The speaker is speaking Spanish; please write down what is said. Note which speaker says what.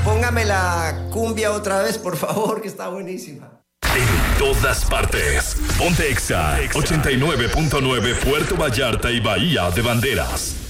Speaker 1: Póngame la cumbia otra vez, por favor, que está buenísima.
Speaker 2: En todas partes. Ponte Exa 89.9 Puerto Vallarta y Bahía de Banderas.